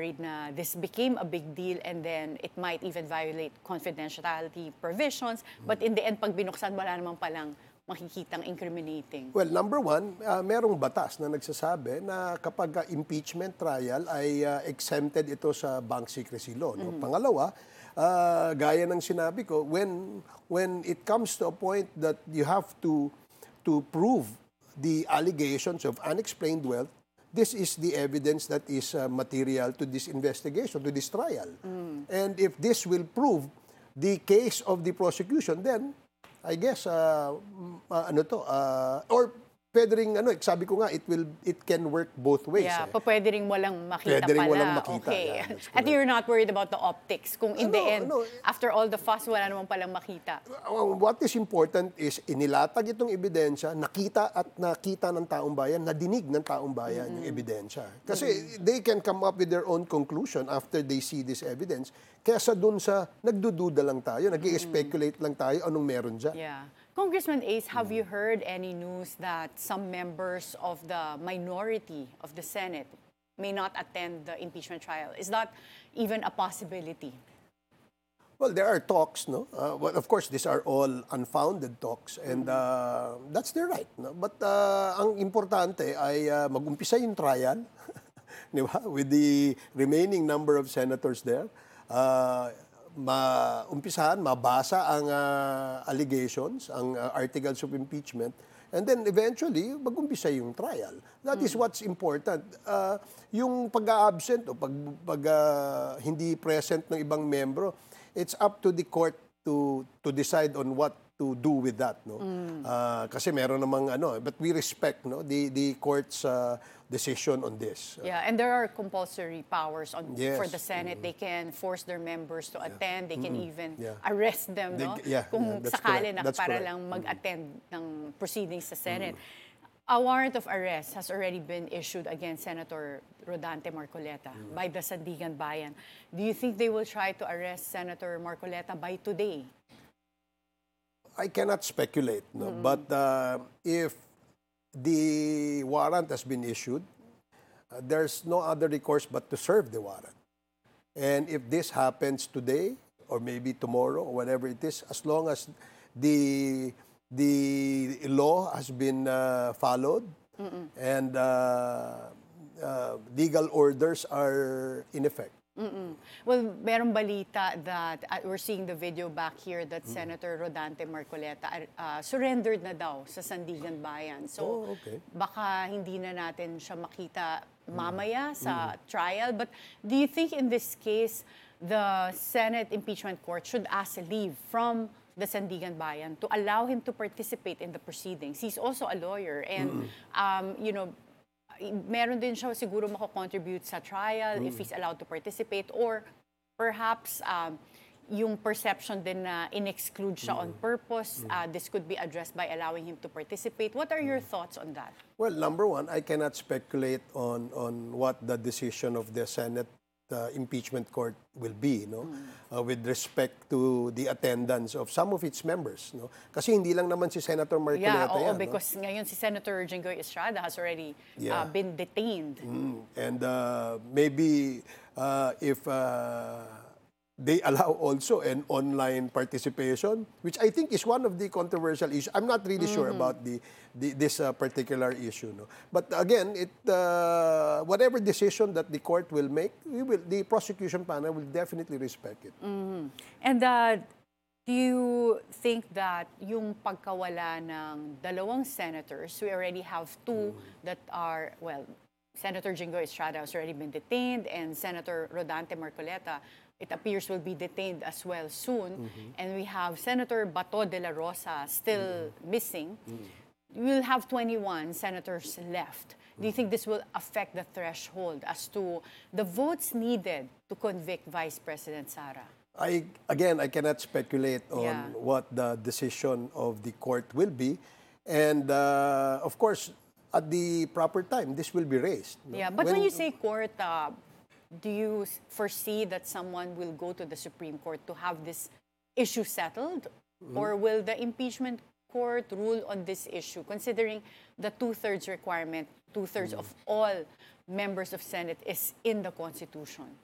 worried na this became a big deal and then it might even violate confidentiality provisions. But in the end, pag binuksan, wala naman palang makikitang incriminating. Well, number one, merong batas na nagsasabi na kapag impeachment trial ay exempted ito sa bank secrecy law. No? Pangalawa, gaya ng sinabi ko, when it comes to a point that you have to prove the allegations of unexplained wealth, this is the evidence that is material to this investigation, to this trial. And if this will prove the case of the prosecution, then I guess or pwede ring sabi ko nga it can work both ways. Yeah, pwede ring walang makita Pwede ring pala. walang makita. Okay. Yeah, At you're not worried about the optics kung in the end, after all the fuss, wala naman palang makita. What is important is inilatag itong ebidensya, nakita ng taong bayan, nadinig ng taong bayan yung ebidensya. Kasi they can come up with their own conclusion after they see this evidence. Kesa dun sa nagdududa lang tayo, nag-i-speculate lang tayo anong meron dyan. Yeah. Congressman Ace, have you heard any news that some members of the minority of the Senate may not attend the impeachment trial? Is that even a possibility? Well, there are talks, no? Well, of course, these are all unfounded talks, and that's their right. No? But ang importante ay mag-umpisa yung trial, di ba? With the remaining number of senators there. Maumpisahan, mabasa ang allegations, ang articles of impeachment, and then eventually, mag-umpisa yung trial. That is what's important. Yung pag-absent o pag hindi present ng ibang membro, it's up to the court to decide on what to do with that, no? Kasi meron namang but we respect the court's decision on this. Yeah, and there are compulsory powers Yes. for the Senate. They can force their members to attend. They can even arrest them, no? Kung that's sakali correct. na That's para correct. lang mag-attend ng proceedings sa Senate. A warrant of arrest has already been issued against Senator Rodante Marcoleta by the Sandigan Bayan. Do you think they will try to arrest Senator Marcoleta by today? I cannot speculate, no? But if the warrant has been issued, there's no other recourse but to serve the warrant. And if this happens today, or maybe tomorrow, or whatever it is, as long as the law has been followed and legal orders are in effect. Well, merong balita that we're seeing the video back here that Senator Rodante Marcoleta surrendered na daw sa Sandigan Bayan. So, okay. baka hindi na natin siya makita mamaya sa trial. But do you think in this case, the Senate Impeachment Court should ask leave from the Sandigan Bayan to allow him to participate in the proceedings? He's also a lawyer and, meron din siya siguro mako-contribute sa trial if he's allowed to participate, or perhaps yung perception din na in-exclude siya on purpose, this could be addressed by allowing him to participate. What are your thoughts on that? Well, number one, I cannot speculate on what the decision of the Senate impeachment court will be, with respect to the attendance of some of its members, kasi hindi lang naman si Senator Marcoleta yan, because ngayon si Senator Jinggoy Estrada has already been detained. And maybe if they allow also an online participation, which I think is one of the controversial issues. I'm not really sure about this particular issue. No? But again, whatever decision that the court will make, the prosecution panel will definitely respect it. And do you think that yung pagkawala ng dalawang senators, we already have two that are, well, Senator Jinggoy Estrada has already been detained, and Senator Rodante Marcoleta, it appears, will be detained as well soon. And we have Senator Bato de la Rosa still missing. We'll have 21 senators left. Do you think this will affect the threshold as to the votes needed to convict Vice President Sara? I cannot speculate on what the decision of the court will be. And of course, at the proper time, this will be raised. Yeah, but when you say court, do you foresee that someone will go to the Supreme Court to have this issue settled? Or will the impeachment court rule on this issue, considering the two-thirds requirement, two-thirds of all members of Senate is in the Constitution.